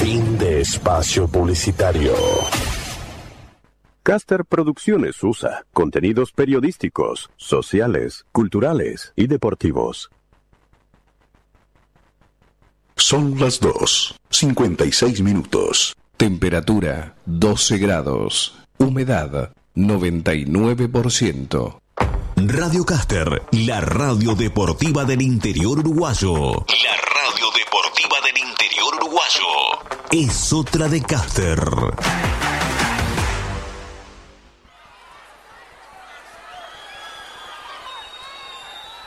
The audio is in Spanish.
Fin de espacio publicitario. Caster Producciones USA, contenidos periodísticos, sociales, culturales y deportivos. Son las 2:56 minutos. Temperatura 12 grados. Humedad 99%. Radio Caster, la radio deportiva del interior uruguayo. La radio deportiva del interior uruguayo. Es otra de Caster.